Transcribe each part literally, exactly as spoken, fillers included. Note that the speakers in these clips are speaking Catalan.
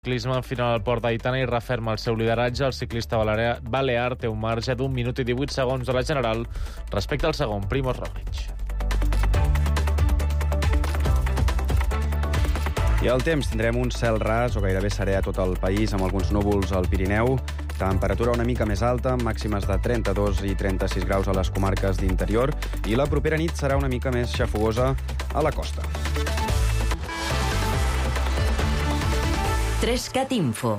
ciclisme al final al port d'Aitana i referma el seu lideratge. El ciclista balear té un marge d'un minut i divuit segons de la general respecte al segon, Primož Roglič. I al temps tindrem un cel ras o gairebé serè a tot el país, amb alguns núvols al Pirineu. Temperatura una mica més alta, màximes de trenta-dos i trenta-sis graus a les comarques d'interior. I la propera nit serà una mica més xafogosa a la costa. Trescat Info.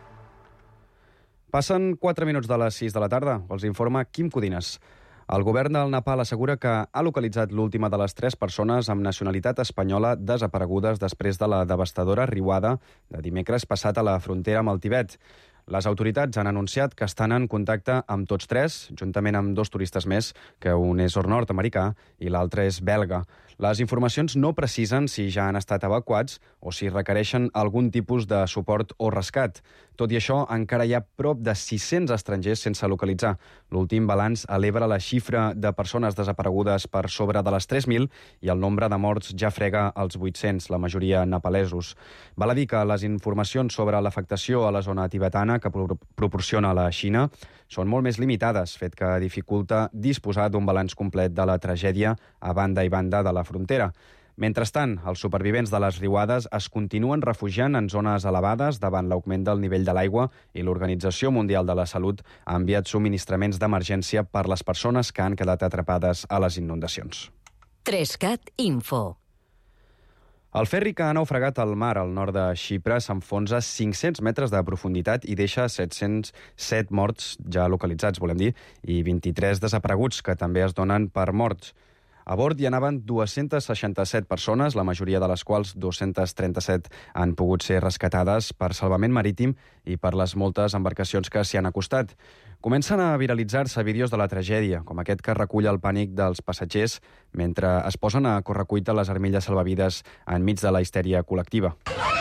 Passen quatre minuts de les sis de la tarda. Els informa Quim Codines. El govern del Nepal assegura que ha localitzat l'última de les tres persones amb nacionalitat espanyola desaparegudes després de la devastadora riuada de dimecres passat a la frontera amb el Tibet. Les autoritats han anunciat que estan en contacte amb tots tres, juntament amb dos turistes més, que un és nord-americà i l'altre és belga. Les informacions no precisen si ja han estat evacuats o si requereixen algun tipus de suport o rescat. Tot i això, encara hi ha prop de sis-cents estrangers sense localitzar. L'últim balanç eleva la xifra de persones desaparegudes per sobre de les tres mil i el nombre de morts ja frega els vuit-cents, la majoria nepalesos. Val a dir que les informacions sobre l'afectació a la zona tibetana que pro proporciona la Xina són molt més limitades, fet que dificulta disposar d'un balanç complet de la tragèdia a banda i banda de la frontera. Mentrestant, els supervivents de les riuades es continuen refugiant en zones elevades davant l'augment del nivell de l'aigua i l'Organització Mundial de la Salut ha enviat subministraments d'emergència per les persones que han quedat atrapades a les inundacions. Trescat Info. El ferri que ha naufragat al mar al nord de Xipre s'enfonsa cinc-cents metres de profunditat i deixa set-cents set morts ja localitzats, volem dir, i vint-i-tres desapareguts que també es donen per morts. A bord hi anaven dues-centes seixanta-set persones, la majoria de les quals dues-centes trenta-set han pogut ser rescatades per salvament marítim i per les moltes embarcacions que s'hi han acostat. Comencen a viralitzar-se vídeos de la tragèdia, com aquest que recull el pànic dels passatgers mentre es posen a correcuita les armilles salvavides enmig de la histèria col·lectiva.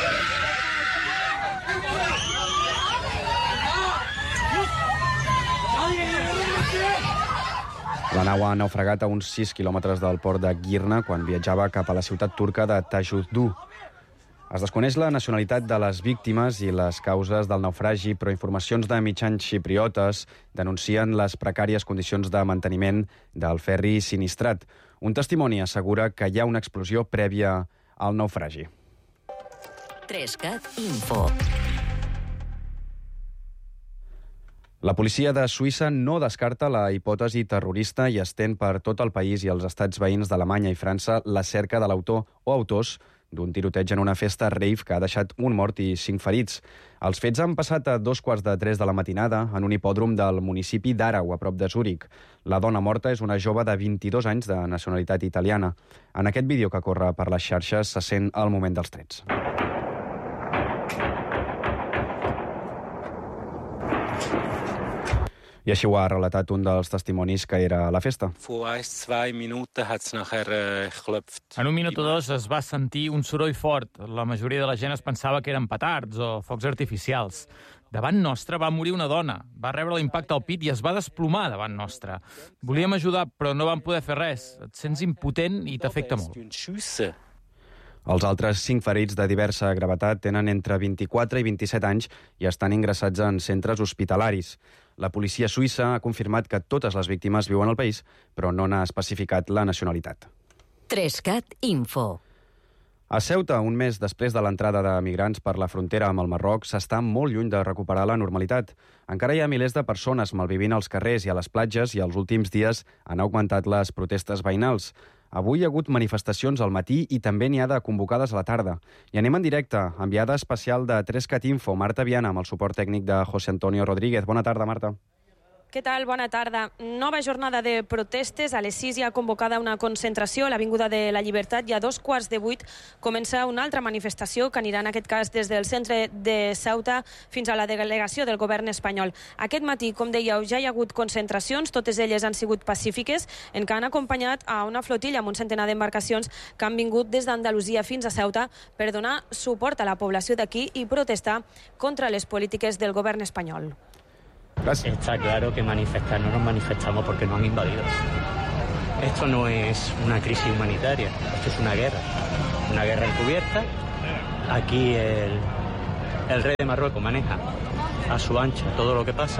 La nau ha naufragat a uns sis quilòmetres del port de Girna quan viatjava cap a la ciutat turca de Tajuzdu. Es desconeix la nacionalitat de les víctimes i les causes del naufragi, però informacions de mitjans xipriotes denuncien les precàries condicions de manteniment del ferri sinistrat. Un testimoni assegura que hi ha una explosió prèvia al naufragi. Trescat Info. La policia de Suïssa no descarta la hipòtesi terrorista i estén per tot el país i els estats veïns d'Alemanya i França la cerca de l'autor o autors d'un tiroteig en una festa rave que ha deixat un mort i cinc ferits. Els fets han passat a dos quarts de tres de la matinada en un hipòdrom del municipi d'Arau, a prop de Zúrich. La dona morta és una jove de vint-i-dos anys de nacionalitat italiana. En aquest vídeo que corre per les xarxes se sent el moment dels trets. I així ho ha relatat un dels testimonis que era a la festa. En un minut o dos es va sentir un soroll fort. La majoria de la gent es pensava que eren petards o focs artificials. Davant nostre va morir una dona. Va rebre l'impacte al pit i es va desplomar davant nostre. Volíem ajudar, però no vam poder fer res. Et sents impotent i t'afecta molt. Els altres cinc ferits de diversa gravetat tenen entre vint-i-quatre i vint-i-set anys i estan ingressats en centres hospitalaris. La policia suïssa ha confirmat que totes les víctimes viuen al país, però no n'ha especificat la nacionalitat. Trescat Info. A Ceuta, un mes després de l'entrada de migrants per la frontera amb el Marroc, s'està molt lluny de recuperar la normalitat. Encara hi ha milers de persones malvivint als carrers i a les platges i els últims dies han augmentat les protestes veïnals. Avui hi ha hagut manifestacions al matí i també n'hi ha de convocades a la tarda. I anem en directe, enviada especial de Trescat Info, Marta Viana, amb el suport tècnic de José Antonio Rodríguez. Bona tarda, Marta. Què tal? Bona tarda. Nova jornada de protestes. A les sis hi ha convocada una concentració a l'Avinguda de la Llibertat i a dos quarts de vuit comença una altra manifestació que anirà en aquest cas des del centre de Ceuta fins a la delegació del govern espanyol. Aquest matí, com dèieu, ja hi ha hagut concentracions, totes elles han sigut pacífiques, en què han acompanyat a una flotilla amb un centenar d'embarcacions que han vingut des d'Andalusia fins a Ceuta per donar suport a la població d'aquí i protestar contra les polítiques del govern espanyol. Gracias. Está claro que manifestar no nos manifestamos porque nos han invadido. Esto no es una crisis humanitaria, esto es una guerra. Una guerra encubierta. Aquí el, El rey de Marruecos maneja a su ancha todo lo que pasa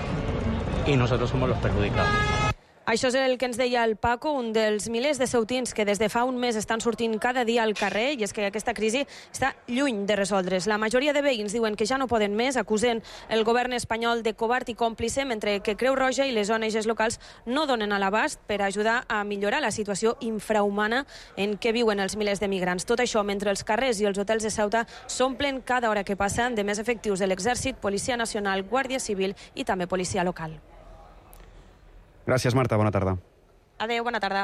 y nosotros somos los perjudicados. Això és el que ens deia el Paco, un dels milers de ceutins que des de fa un mes estan sortint cada dia al carrer, i és que aquesta crisi està lluny de resoldre's. La majoria de veïns diuen que ja no poden més, acusen el govern espanyol de covard i còmplice, mentre que Creu Roja i les O N Ges locals no donen a l'abast per ajudar a millorar la situació infrahumana en què viuen els milers de migrants. Tot això mentre els carrers i els hotels de Ceuta s'omplen cada hora que passen de més efectius de l'Exèrcit, Policia Nacional, Guàrdia Civil i també policia local. Gràcies, Marta. Bona tarda. Adéu, bona tarda.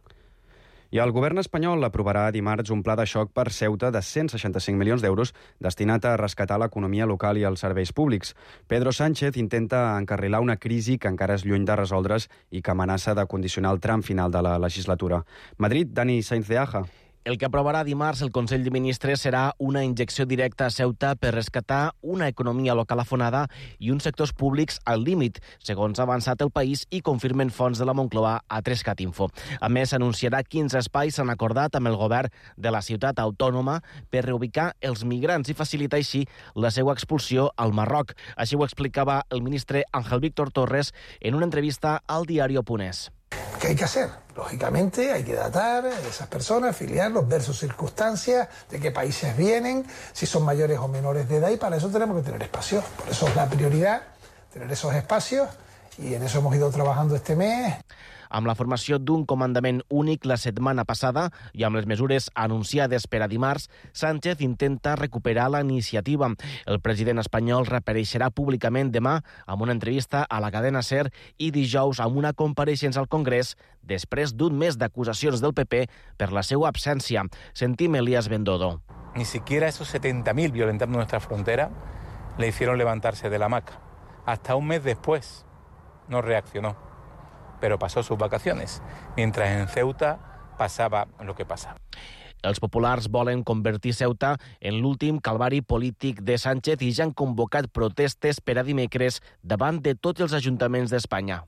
I el govern espanyol aprovarà dimarts un pla de xoc per Ceuta de cent seixanta-cinc milions d'euros destinat a rescatar l'economia local i els serveis públics. Pedro Sánchez intenta encarrilar una crisi que encara és lluny de resoldre's i que amenaça de condicionar el tram final de la legislatura. Madrid, Dani Sainz de Aja. El que aprovarà dimarts el Consell de Ministres serà una injecció directa a Ceuta per rescatar una economia local afonada i uns sectors públics al límit, segons ha avançat el país i confirmen fonts de la Moncloa a tres cat info. A més, anunciarà quins espais s'han acordat amb el govern de la ciutat autònoma per reubicar els migrants i facilitar així la seva expulsió al Marroc. Així ho explicava el ministre Ángel Víctor Torres en una entrevista al diario Punés. ¿Qué hay que hacer? Lógicamente hay que datar a esas personas, filiarlos, ver sus circunstancias, de qué países vienen, si son mayores o menores de edad, y para eso tenemos que tener espacios. Por eso es la prioridad, tener esos espacios, y en eso hemos ido trabajando este mes. Amb la formació d'un comandament únic la setmana passada i amb les mesures anunciades per a dimarts, Sánchez intenta recuperar la iniciativa. El president espanyol reapareixerà públicament demà amb una entrevista a la cadena SER i dijous amb una compareixença al Congrés després d'un mes d'acusacions del P P per la seva absència. Sentim Elías Bendodo. Ni siquiera esos setenta mil violentando nuestra frontera le hicieron levantarse de la hamaca. Hasta un mes después no reaccionó, pero pasó sus vacaciones, mientras en Ceuta pasaba lo que pasaba. Els populars volen convertir Ceuta en l'últim calvari polític de Sánchez i ja han convocat protestes per a dimecres davant de tots els ajuntaments d'Espanya.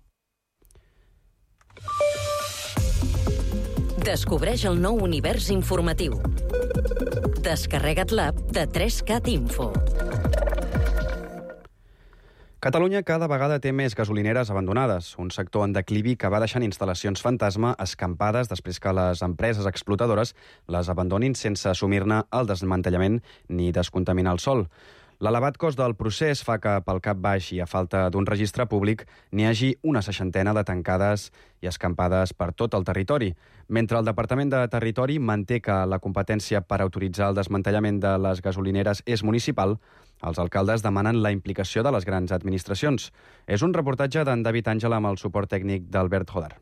Descobreix el nou univers informatiu. Descarrega't l'app de tres cat info. Catalunya cada vegada té més gasolineres abandonades, un sector en declivi que va deixant instal·lacions fantasma escampades després que les empreses explotadores les abandonin sense assumir-ne el desmantellament ni descontaminar el sòl. L'elevat cost del procés fa que, pel cap baix i a falta d'un registre públic, n'hi hagi una seixantena de tancades i escampades per tot el territori. Mentre el Departament de Territori manté que la competència per autoritzar el desmantellament de les gasolineres és municipal, els alcaldes demanen la implicació de les grans administracions. És un reportatge d'en David Àngela amb el suport tècnic d'Albert Hodar.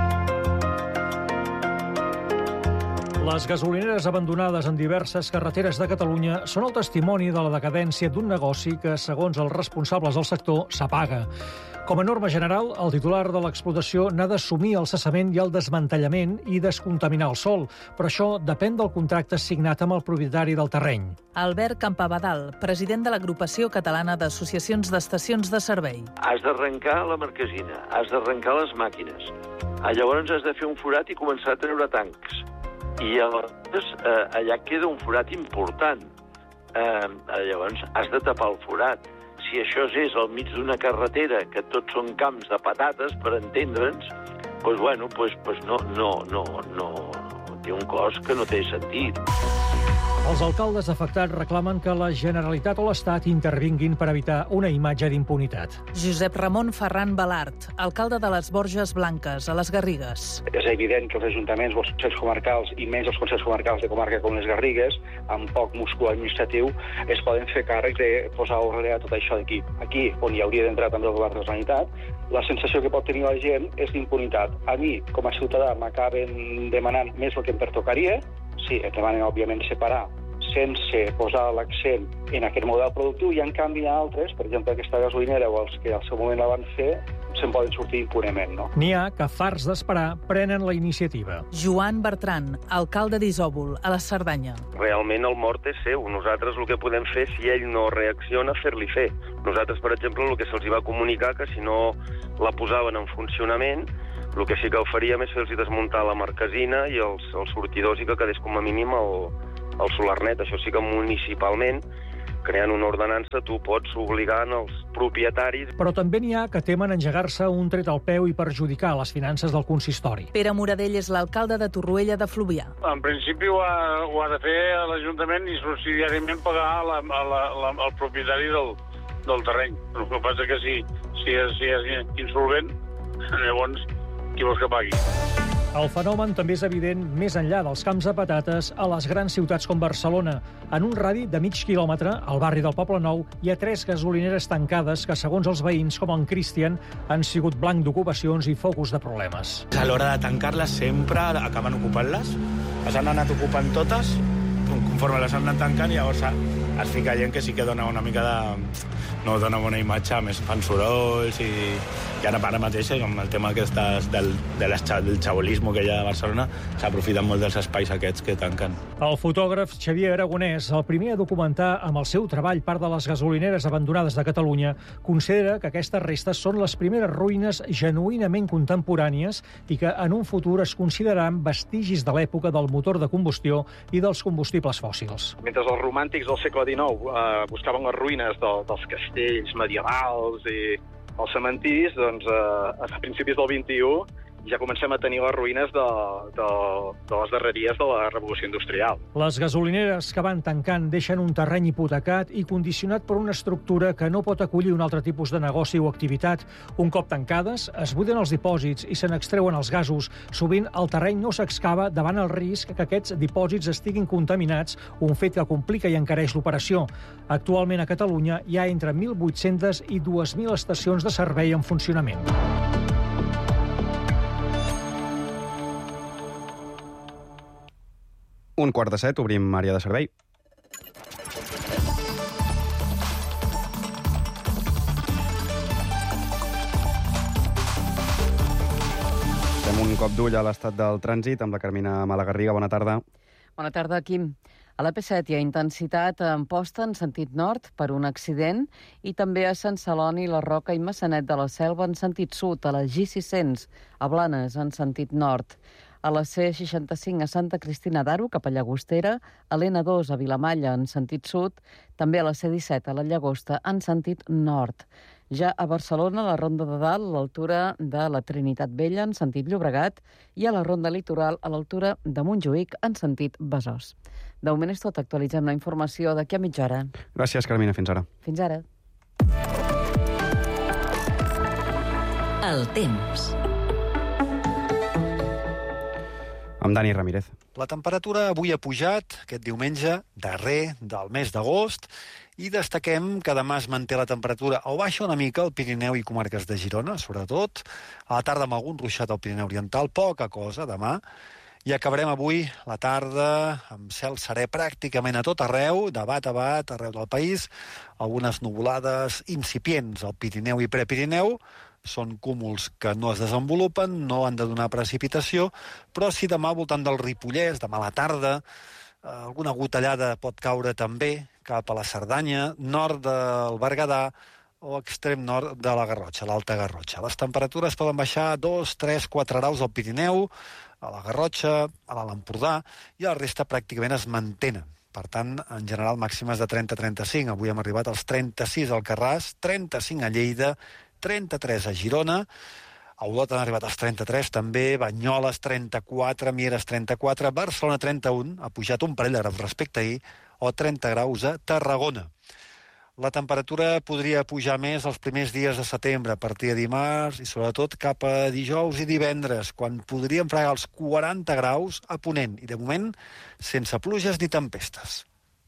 Les gasolineres abandonades en diverses carreteres de Catalunya són el testimoni de la decadència d'un negoci que, segons els responsables del sector, s'apaga. Com a norma general, el titular de l'explotació n'ha d'assumir el cessament i el desmantellament i descontaminar el sòl, però això depèn del contracte signat amb el propietari del terreny. Albert Campabadal, president de l'Agrupació Catalana d'Associacions d'Estacions de Servei. Has d'arrencar la marquesina, has d'arrencar les màquines. Llavors has de fer un forat i començar a treure tancs. I llavors eh, allà queda un forat important. Eh, llavors has de tapar el forat. Si això és al mig d'una carretera, que tots són camps de patates, per entendre'ns, doncs, bueno, doncs, doncs no, no, no, no, té un cost que no té sentit. Els alcaldes afectats reclamen que la Generalitat o l'Estat intervinguin per evitar una imatge d'impunitat. Josep Ramon Ferran Balart, alcalde de les Borges Blanques, a les Garrigues. És evident que els ajuntaments, els consells comarcals i menys els consells comarcals de comarca com les Garrigues, amb poc múscul administratiu, es poden fer càrrec de posar ordre a tot això d'aquí. Aquí, on hi hauria d'entrar també el govern de la Generalitat, la sensació que pot tenir la gent és d'impunitat. A mi, com a ciutadà, m'acaben demanant més el que em pertocaria. Sí, em demanen, òbviament, separar sense posar l'accent en aquest model productiu, i en canvi altres, per exemple aquesta gasolinera o els que al seu moment la van fer, se'n poden sortir impunement, no? N'hi ha que, farts d'esperar, prenen la iniciativa. Joan Bertran, alcalde d'Isòvol, a la Cerdanya. Realment el mort és seu. Nosaltres el que podem fer, si ell no reacciona, fer-li fer. Nosaltres, per exemple, el que se'ls va comunicar, que si no la posaven en funcionament, el que sí que ho faríem és fer-los desmuntar la marquesina i els, els sortidors i que quedés com a mínim el, el solarnet. Això sí que municipalment creant una ordenança tu pots obligar els propietaris. Però també n'hi ha que temen engegar-se un tret al peu i perjudicar les finances del consistori. Pere Moradell és l'alcalde de Torroella de Fluvià. En principi ho ha, ho ha de fer l'Ajuntament i subsidiàriament pagar la, la, la, el propietari del, del terreny. El que passa que si, si, és, si és insolvent, llavors qui vols que pagui? El fenomen també és evident més enllà dels camps de patates a les grans ciutats com Barcelona. En un radi de mig quilòmetre, al barri del Poble Nou, hi ha tres gasolineres tancades que, segons els veïns, com en Cristian, han sigut blanc d'ocupacions i focus de problemes. A l'hora de tancar-les sempre acaben ocupant-les. Les han anat ocupant totes, conforme les han anat tancant, llavors es fica gent que sí que dona una mica de... no dona bona imatge, a més fan sorolls i, i ara, ara mateix, amb el tema aquestes del, de les, del xabolisme que hi ha a Barcelona, s'aprofiten molt dels espais aquests que tanquen. El fotògraf Xavier Aragonès, el primer a documentar amb el seu treball part de les gasolineres abandonades de Catalunya, considera que aquestes restes són les primeres ruïnes genuïnament contemporànies i que en un futur es consideraran vestigis de l'època del motor de combustió i dels combustibles fòssils. Mentre els romàntics del segle dinou eh, buscaven les ruïnes de, dels castells medievals i els cementiris, doncs eh, a principis del vint-i-u ja comencem a tenir les ruïnes de, de, de les darreries de la Revolució Industrial. Les gasolineres que van tancant deixen un terreny hipotecat i condicionat per una estructura que no pot acollir un altre tipus de negoci o activitat. Un cop tancades, es buiden els dipòsits i se n'extreuen els gasos. Sovint el terreny no s'excava davant el risc que aquests dipòsits estiguin contaminats, un fet que complica i encareix l'operació. Actualment a Catalunya hi ha entre mil vuit-centes i dues mil estacions de servei en funcionament. Un quart de set, obrim àrea de servei. Fem un cop d'ull a l'estat del trànsit amb la Carmina Malagarriga. Bona tarda. Bona tarda, Quim. A l'A P set hi ha intensitat en posta en sentit nord per un accident i també a Sant Celoni, la Roca i Massanet de la Selva en sentit sud, a la G sis cents, a Blanes en sentit nord. A la C seixanta-cinc a Santa Cristina d'Aro, cap a Llagostera, a l'N dos a Vilamalla en sentit sud, també a la C disset a la Llagosta en sentit nord. Ja a Barcelona, a la Ronda de Dalt, a l'altura de la Trinitat Vella en sentit Llobregat i a la Ronda Litoral a l'altura de Montjuïc en sentit Besòs. De moment és tot. Actualitzem la informació d'aquí a mitja hora. Gràcies, Carmina. Fins ara. Fins ara. El temps. Amb Dani Ramírez. La temperatura avui ha pujat aquest diumenge, darrer del mes d'agost, i destaquem que demà es manté la temperatura o baixa una mica al Pirineu i comarques de Girona, sobretot. A la tarda amb algun ruixat al Pirineu Oriental, poca cosa demà. I acabarem avui la tarda amb cel serè pràcticament a tot arreu, de bat a bat, arreu del país. Algunes nuvolades incipients al Pirineu i Prepirineu. Són cúmuls que no es desenvolupen, no han de donar precipitació, però si demà al voltant del Ripollès, demà a la tarda, alguna gotellada pot caure també cap a la Cerdanya, nord del Berguedà o extrem nord de la Garrotxa, l'Alta Garrotxa. Les temperatures poden baixar dos, tres, quatre graus al Pirineu, a la Garrotxa, a l'Alt Empordà, i la resta pràcticament es mantenen. Per tant, en general, màximes de trenta a trenta-cinc. Avui hem arribat als trenta-sis al Carràs, trenta-cinc a Lleida, trenta-tres a Girona, a Olot han arribat als trenta-tres també, Banyoles trenta-quatre, Mieres trenta-quatre, Barcelona trenta-un, ha pujat un parell de graus respecte a ahir, o trenta graus a Tarragona. La temperatura podria pujar més els primers dies de setembre, a partir de dimarts i sobretot cap a dijous i divendres, quan podríem fregar els quaranta graus a Ponent, i de moment sense pluges ni tempestes.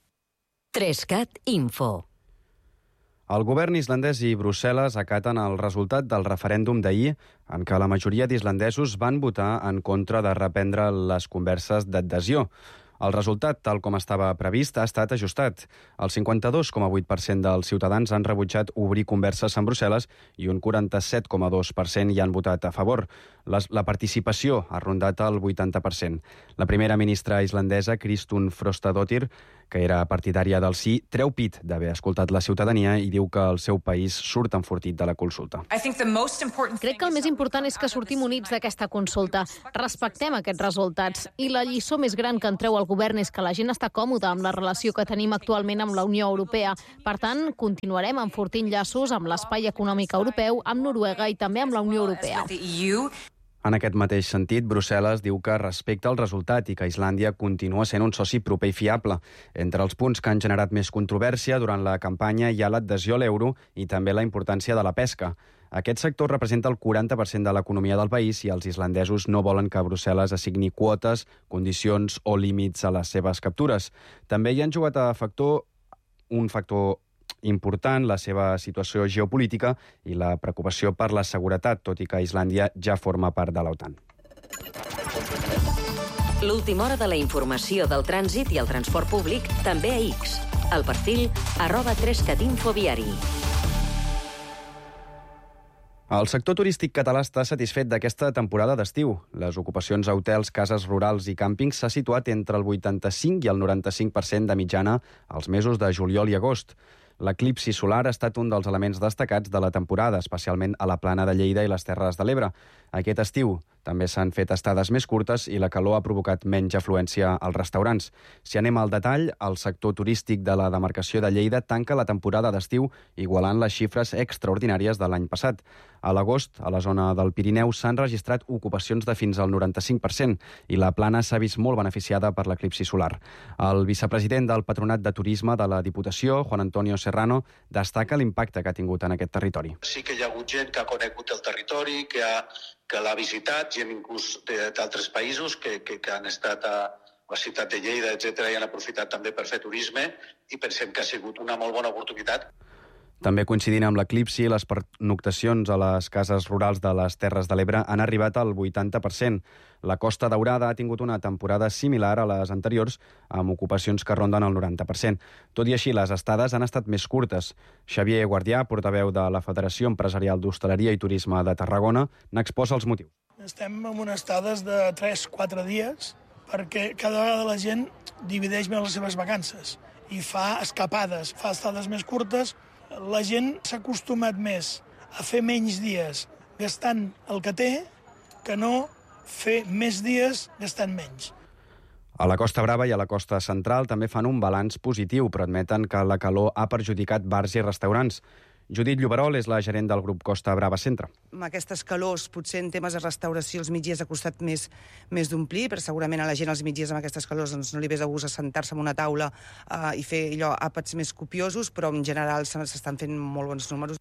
Trescat Info. El govern islandès i Brussel·les acaten el resultat del referèndum d'ahir, en què la majoria d'islandesos van votar en contra de reprendre les converses d'adhesió. El resultat, tal com estava previst, ha estat ajustat. El cinquanta-dos coma vuit per cent dels ciutadans han rebutjat obrir converses amb Brussel·les i un quaranta-set coma dos per cent hi han votat a favor. Les, la participació ha rondat el vuitanta per cent. La primera ministra islandesa, Kristún Frostadóttir, que era partidària del sí, treu pit d'haver escoltat la ciutadania i diu que el seu país surt enfortit de la consulta. Crec que el més important és que sortim units d'aquesta consulta. Respectem aquests resultats. I la lliçó més gran que en treu el govern és que la gent està còmoda amb la relació que tenim actualment amb la Unió Europea. Per tant, continuarem enfortint llaços amb l'Espai Econòmic Europeu, amb Noruega i també amb la Unió Europea. En aquest mateix sentit, Brussel·les diu que respecta el resultat i que Islàndia continua sent un soci proper i fiable. Entre els punts que han generat més controvèrsia durant la campanya hi ha l'adhesió a l'euro i també la importància de la pesca. Aquest sector representa el quaranta per cent de l'economia del país i els islandesos no volen que Brussel·les assigni quotes, condicions o límits a les seves captures. També hi han jugat a factor un factor important la seva situació geopolítica i la preocupació per la seguretat, tot i que Islàndia ja forma part de l'OTAN. L'última hora de la informació del trànsit i el transport públic també a X. El perfil arroba tres cat infoviari. El sector turístic català està satisfet d'aquesta temporada d'estiu. Les ocupacions a hotels, cases rurals i càmpings s'ha situat entre el vuitanta-cinc i el noranta-cinc per cent de mitjana als mesos de juliol i agost. L'eclipsi solar ha estat un dels elements destacats de la temporada, especialment a la Plana de Lleida i les Terres de l'Ebre. Aquest estiu també s'han fet estades més curtes i la calor ha provocat menys afluència als restaurants. Si anem al detall, el sector turístic de la demarcació de Lleida tanca la temporada d'estiu igualant les xifres extraordinàries de l'any passat. A l'agost, a la zona del Pirineu, s'han registrat ocupacions de fins al noranta-cinc per cent i la Plana s'ha vist molt beneficiada per l'eclipsi solar. El vicepresident del Patronat de Turisme de la Diputació, Juan Antonio Serrano, destaca l'impacte que ha tingut en aquest territori. Sí que hi ha hagut gent que ha conegut el territori, que ha que l'ha visitat, gent inclús d'altres països que, que, que han estat a la ciutat de Lleida, etcètera, i han aprofitat també per fer turisme i pensem que ha sigut una molt bona oportunitat. També coincidint amb l'eclipsi, les pernoctacions a les cases rurals de les Terres de l'Ebre han arribat al vuitanta per cent. La Costa Daurada ha tingut una temporada similar a les anteriors, amb ocupacions que ronden el noranta per cent. Tot i així, les estades han estat més curtes. Xavier Guardià, portaveu de la Federació Empresarial d'Hostaleria i Turisme de Tarragona, n'exposa els motius. Estem en unes estades de tres a quatre dies perquè cada vegada la gent divideix més les seves vacances i fa escapades, fa estades més curtes. La gent s'ha acostumat més a fer menys dies gastant el que té que no fer més dies gastant menys. A la Costa Brava i a la Costa Central també fan un balanç positiu, però admeten que la calor ha perjudicat bars i restaurants. Judit Lloberol és la gerent del grup Costa Brava Centre. Amb aquestes calors, potser en temes de restauració, els migdies ha costat més, més d'omplir, però segurament a la gent els migdies amb aquestes calors doncs, no li ve de gust assentar-se en una taula eh, i fer allò àpats més copiosos, però en general s'estan fent molt bons números.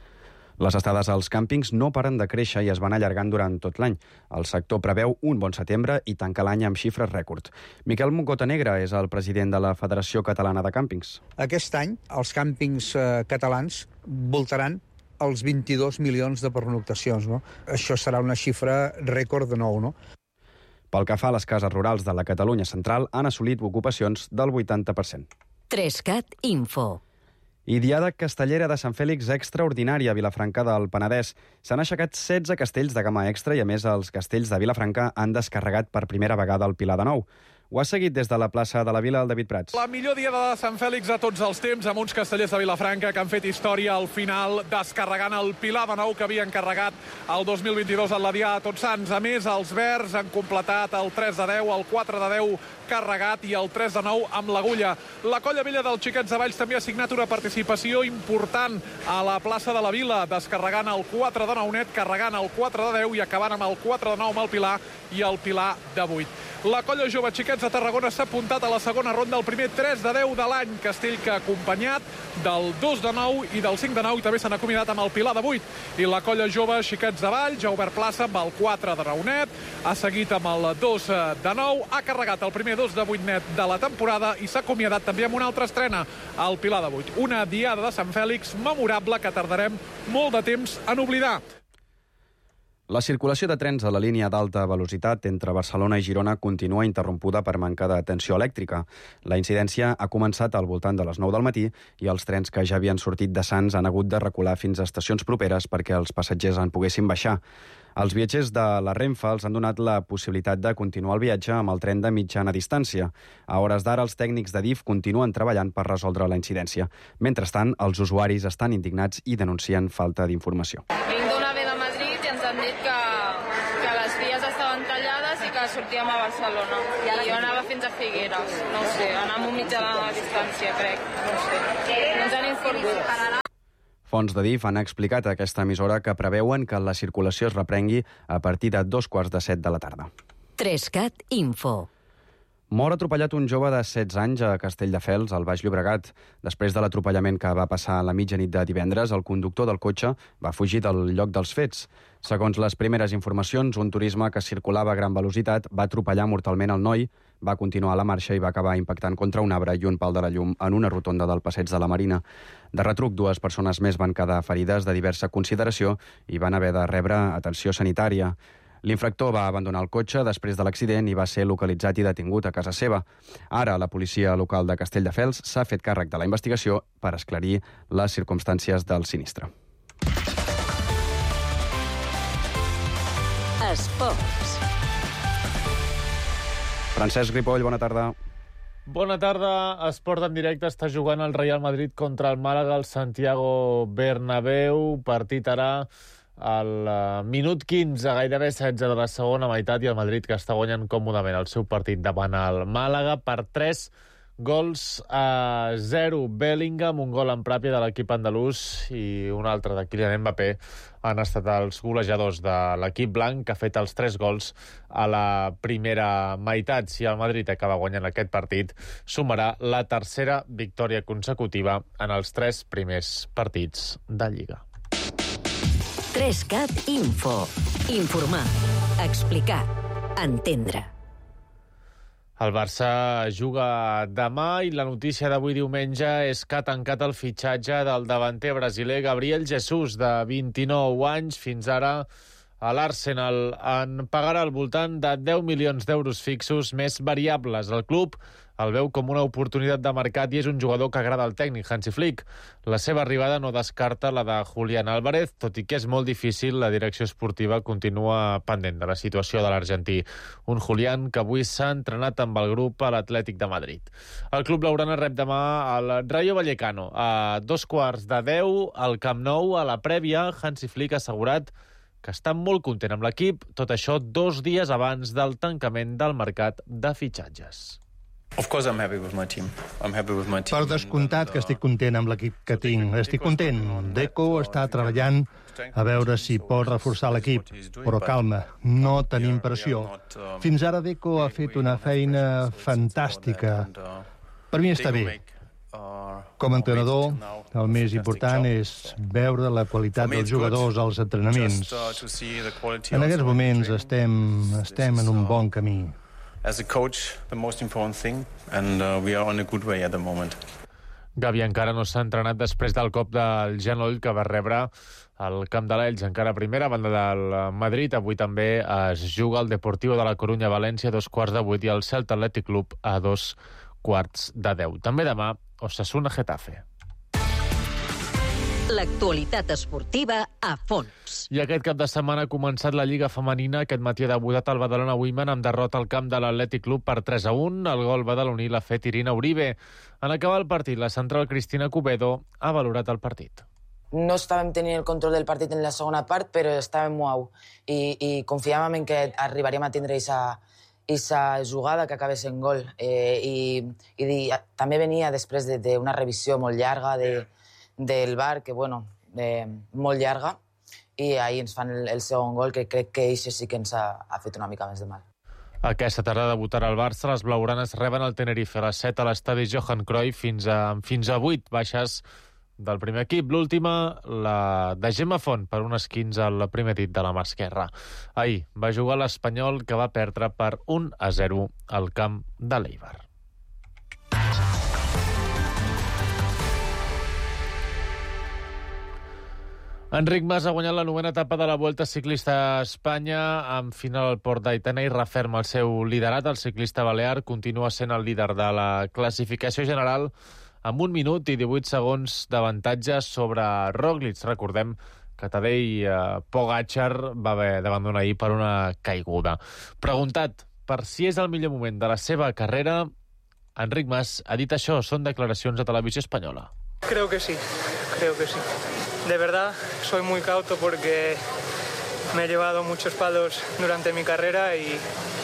Les estades als càmpings no paren de créixer i es van allargant durant tot l'any. El sector preveu un bon setembre i tanca l'any amb xifres rècord. Miquel Moncotanegra és el president de la Federació Catalana de Càmpings. Aquest any els càmpings eh, catalans voltaran els vint-i-dos milions de pernoctacions. No? Això serà una xifra rècord de nou, no? Pel que fa a les cases rurals de la Catalunya central, han assolit ocupacions del vuitanta per cent. tres cat Info. I Diada Castellera de Sant Fèlix extraordinària a Vilafranca del Penedès. S'han aixecat setze castells de gamma extra i, a més, els castells de Vilafranca han descarregat per primera vegada el Pilar de Nou. Ho ha seguit des de la plaça de la Vila el David Prats. La millor diada de Sant Fèlix a tots els temps, amb uns castellers de Vilafranca que han fet història al final, descarregant el Pilar de Nou que havien carregat el dos mil vint-i-dos en la Diada de Tots Sants. A més, els verds han completat el tres de deu, el quatre de deu carregat i el tres de nou amb l'agulla. La Colla Vella dels Xiquets de Valls també ha signat una participació important a la plaça de la Vila, descarregant el quatre de nou net, carregant el quatre de deu i acabant amb el quatre de nou amb el Pilar i el Pilar de vuit. La Colla Jove Xiquets de Tarragona s'ha apuntat a la segona ronda, el primer tres de deu de l'any. Castell que ha acompanyat del dos de nou i del cinc de nou i també s'han acomiadat amb el Pilar de vuit. I la Colla Jove Xiquets de Valls ha obert plaça amb el quatre de nou net, ha seguit amb el dos de nou, ha carregat el primer dos de vuit net de la temporada i s'ha acomiadat també amb una altra estrena, el Pilar de vuit. Una Diada de Sant Fèlix memorable que tardarem molt de temps en oblidar. La circulació de trens a la línia d'alta velocitat entre Barcelona i Girona continua interrompuda per manca de tensió elèctrica. La incidència ha començat al voltant de les nou del matí i els trens que ja havien sortit de Sants han hagut de recular fins a estacions properes perquè els passatgers en poguessin baixar. Els viatgers de la Renfe els han donat la possibilitat de continuar el viatge amb el tren de mitjana distància. A hores d'ara, els tècnics de D I F continuen treballant per resoldre la incidència. Mentrestant, els usuaris estan indignats i denuncien falta d'informació. Vinc d'una ve de Madrid i ens han dit que, que les vies estaven tallades i que sortíem a Barcelona. I jo anava fins a Figueres, no sé, anàvem a mitja distància, crec, no sé. No ens han informat. Fonts de D I F han explicat a aquesta emissora que preveuen que la circulació es reprengui a partir de dos quarts de set de la tarda. Trescat Info. Mor atropellat un jove de setze anys a Castelldefels, al Baix Llobregat. Després de l'atropellament que va passar a la mitjanit de divendres, el conductor del cotxe va fugir del lloc dels fets. Segons les primeres informacions, un turisme que circulava a gran velocitat va atropellar mortalment el noi, va continuar la marxa i va acabar impactant contra un arbre i un pal de la llum en una rotonda del Passeig de la Marina. De retruc, dues persones més van quedar ferides de diversa consideració i van haver de rebre atenció sanitària. L'infractor va abandonar el cotxe després de l'accident i va ser localitzat i detingut a casa seva. Ara, la policia local de Castelldefels s'ha fet càrrec de la investigació per esclarir les circumstàncies del sinistre. Esports. Francesc Ripoll, bona tarda. Bona tarda. Esport en directe. Està jugant el Real Madrid contra el Màlaga al Santiago Bernabéu. Partit ara al minut quinze, gairebé setze de la segona meitat, i el Madrid que està guanyant còmodament el seu partit davant el Màlaga per tres gols a zero. Bellingham, un gol en pròpia de l'equip andalús, i un altre de Kylian Mbappé han estat els golejadors de l'equip blanc, que ha fet els tres gols a la primera meitat. Si el Madrid acaba guanyant aquest partit, sumarà la tercera victòria consecutiva en els tres primers partits de Lliga. Trescat Info. Informar, explicar, entendre. El Barça juga demà i la notícia d'avui diumenge és que ha tancat el fitxatge del davanter brasiler Gabriel Jesús, de vint-i-nou anys. Fins ara a l'Arsenal en pagarà al voltant de deu milions d'euros fixos més variables. El club el veu com una oportunitat de mercat i és un jugador que agrada al tècnic Hansi Flick. La seva arribada no descarta la de Julián Álvarez, tot i que és molt difícil. La direcció esportiva continua pendent de la situació de l'argentí. Un Julián que avui s'ha entrenat amb el grup a l'Atlètic de Madrid. El club blaugrana rep demà el Rayo Vallecano a dos quarts de deu al Camp Nou. A la prèvia, Hansi Flick ha assegurat que està molt content amb l'equip, tot això dos dies abans del tancament del mercat de fitxatges. Per descomptat que estic content amb l'equip que tinc. Estic content. Deco està treballant a veure si pot reforçar l'equip. Però calma, no tenim pressió. Fins ara Deco ha fet una feina fantàstica. Per mi està bé. Com a entrenador, el més important és veure la qualitat dels jugadors als entrenaments. En aquests moments estem, estem en un bon camí. As a coach, the most important thing, and uh, we are on a good way at the moment. Gavi encara no s'ha entrenat després del cop del genoll que va rebre al camp de l'Elx, encara a primera banda del Madrid. Avui també es juga el Deportivo de la Corunya a València a dos quarts de vuit i el Celta Athletic Club a dos quarts de deu. També demà, Osasuna Getafe. L'actualitat esportiva a fons. I aquest cap de setmana ha començat la Lliga Femenina. Aquest matí ha debutat el Badalona Women amb derrota al camp de l'Atlètic Club per tres a un. El gol badaloní l'ha fet Irina Uribe. En acabar el partit, la central Cristina Cubedo ha valorat el partit. No estàvem tenint el control del partit en la segona part, però estàvem molt i, i confiàvem en que arribaríem a tindre aquesta jugada que acabés en gol. Eh, i, i també venia després d'una revisió molt llarga de del V A R, que, bueno, eh, molt llarga, i ahir ens fan el, el segon gol, que crec que això sí que ens ha, ha fet una mica més de mal. Aquesta tarda debutarà el Barça. Les blaugranes reben el Tenerife a les set a l'estadi Johan Cruyff, fins a, fins a vuit baixes del primer equip. L'última, la de Gemma Font, per un esquins al primer dit de la mà esquerra. Ahir va jugar l'Espanyol, que va perdre per un a zero al camp de l'Eibar. Enric Mas ha guanyat la novena etapa de la Vuelta Ciclista a Espanya amb final al Port d'Aitana i referma el seu liderat. El ciclista balear continua sent el líder de la classificació general amb un minut i divuit segons d'avantatge sobre Roglic. Recordem que Tadej Pogačar va haver d'abandonar ahir per una caiguda. Preguntat per si és el millor moment de la seva carrera, Enric Mas ha dit això. Són declaracions a Televisió Espanyola. Creo que sí, creo que sí. De verdad, soy muy cauto porque me he llevado muchos palos durante mi carrera y,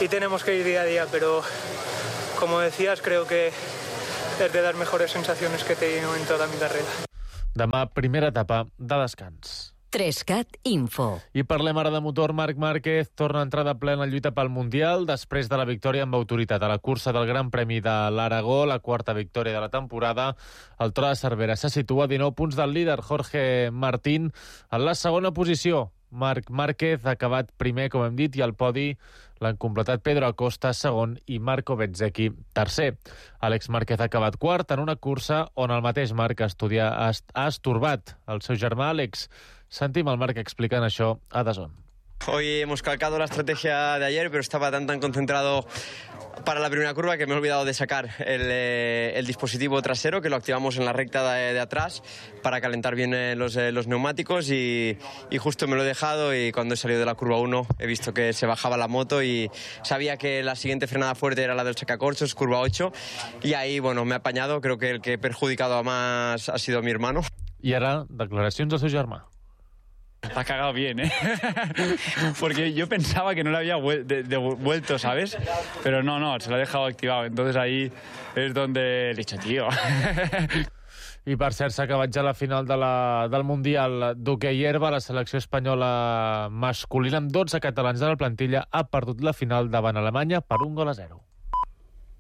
y tenemos que ir día a día, pero como decías, creo que es de las mejores sensaciones que he tenido en toda mi carrera. Demà, primera etapa de descans. Trescat Info. I parlem ara de motor. Marc Márquez torna a entrar de ple en la lluita pel Mundial després de la victòria amb autoritat a la cursa del Gran Premi de l'Aragó, la quarta victòria de la temporada. El Tro de Cervera se situa a dinou punts del líder, Jorge Martín, en la segona posició. Marc Márquez ha acabat primer, com hem dit, i al podi l'han completat Pedro Acosta, segon, i Marco Bezzecchi, tercer. Àlex Márquez ha acabat quart en una cursa on el mateix Marc estudia, ha estorbat el seu germà Àlex. Sentim el Marc explicant això a DAZN. Hoy hemos calcado la estrategia de ayer, pero estaba tan tan concentrado para la primera curva que me he olvidado de sacar el, eh, el dispositivo trasero, que lo activamos en la recta de, de atrás para calentar bien eh, los, eh, los neumáticos y, y justo me lo he dejado, y cuando he salido de la curva uno he visto que se bajaba la moto y sabía que la siguiente frenada fuerte era la del sacacorchos, curva ocho, y ahí bueno, me he apañado. Creo que el que he perjudicado a más ha sido mi hermano. I ara, declaracions del seu germà. Ha cagado bien, ¿eh? Porque yo pensaba que no le había vuel- de- de- vuelto, ¿sabes? Pero no, no, se lo he dejado activado. Entonces ahí es donde he dicho, tío. I per cert, s'ha acabat ja la final de la, del Mundial d'hoquei herba. La selecció espanyola masculina amb dotze catalans de la plantilla ha perdut la final davant Alemanya per un gol a zero.